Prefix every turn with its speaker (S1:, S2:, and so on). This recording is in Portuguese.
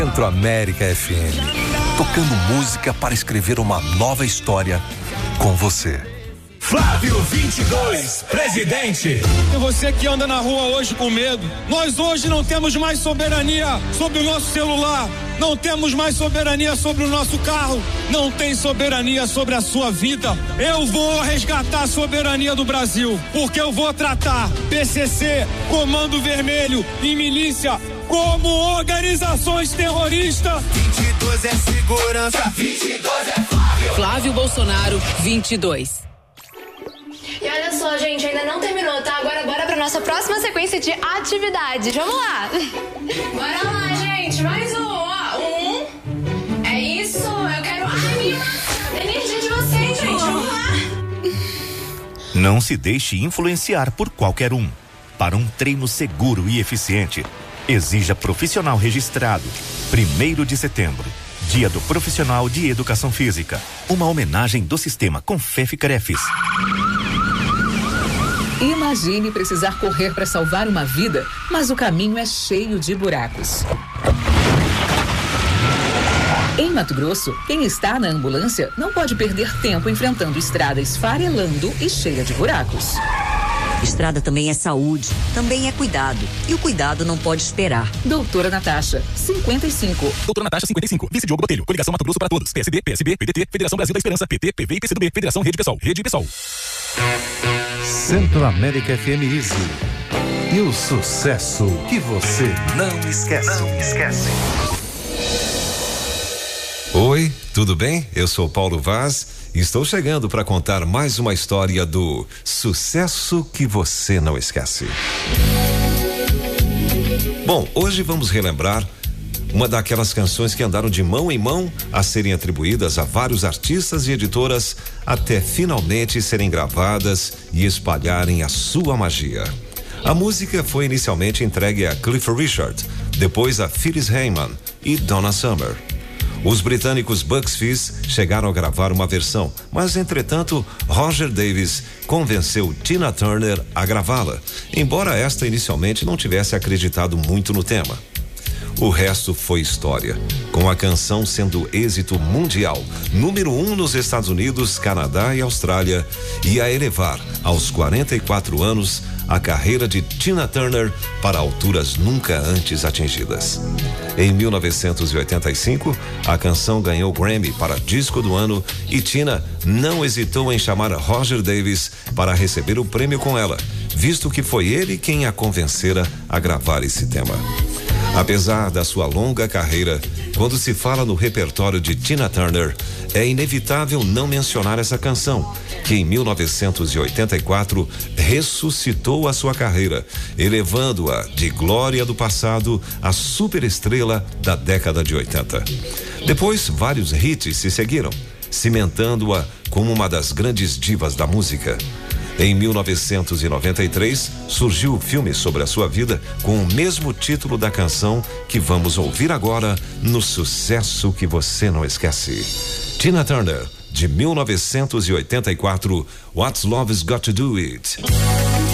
S1: Centro América FM, tocando música para escrever uma nova história com você.
S2: Flávio 22, presidente.
S3: E você que anda na rua hoje com medo, nós hoje não temos mais soberania sobre o nosso celular, não temos mais soberania sobre o nosso carro, não tem soberania sobre a sua vida. Eu vou resgatar a soberania do Brasil, porque eu vou tratar PCC, Comando Vermelho e milícia como organizações terroristas.
S2: 22 é segurança, 22 é Flávio.
S4: Flávio Bolsonaro, 22.
S5: E olha só, gente, ainda não terminou, tá? Agora bora pra nossa próxima sequência de atividades. Vamos lá. Bora lá, gente. Mais um, ó. É isso. Eu quero... Ai, a energia de vocês, gente. Vamos lá.
S6: Não se deixe influenciar por qualquer um. Para um treino seguro e eficiente, exija profissional registrado. 1º de setembro. Dia do Profissional de Educação Física. Uma homenagem do sistema Confef-Crefis.
S4: Imagine precisar correr para salvar uma vida, mas o caminho é cheio de buracos. Em Mato Grosso, quem está na ambulância não pode perder tempo enfrentando estrada esfarelando e cheia de buracos.
S7: Estrada também é saúde, também é cuidado. E o cuidado não pode esperar.
S4: Doutora Natasha, 55.
S6: Doutora Natasha, 55. Vice Diogo Botelho. Coligação Mato Grosso para Todos. PSD, PSB, PDT, Federação Brasil da Esperança, PT, PV e PCdoB. Federação Rede Pessoal. Rede Pessoal.
S1: Centro América FM Easy. E o sucesso que você não esquece. Oi, tudo bem? Eu sou Paulo Vaz e estou chegando para contar mais uma história do sucesso que você não esquece. Bom, hoje vamos relembrar uma daquelas canções que andaram de mão em mão a serem atribuídas a vários artistas e editoras até finalmente serem gravadas e espalharem a sua magia. A música foi inicialmente entregue a Cliff Richard, depois a Phyllis Hyman e Donna Summer. Os britânicos Bucks Fizz chegaram a gravar uma versão, mas entretanto Roger Davis convenceu Tina Turner a gravá-la, embora esta inicialmente não tivesse acreditado muito no tema. O resto foi história, com a canção sendo êxito mundial, número 1 nos Estados Unidos, Canadá e Austrália, e a elevar aos 44 anos a carreira de Tina Turner para alturas nunca antes atingidas. Em 1985, a canção ganhou Grammy para Disco do Ano e Tina não hesitou em chamar Roger Davis para receber o prêmio com ela, visto que foi ele quem a convencera a gravar esse tema. Apesar da sua longa carreira, quando se fala no repertório de Tina Turner, é inevitável não mencionar essa canção, que em 1984 ressuscitou a sua carreira, elevando-a de glória do passado à superestrela da década de 80. Depois, vários hits se seguiram, cimentando-a como uma das grandes divas da música. Em 1993, surgiu o filme sobre a sua vida com o mesmo título da canção que vamos ouvir agora no sucesso que você não esquece. Tina Turner, de 1984, What's Love's Got to Do It?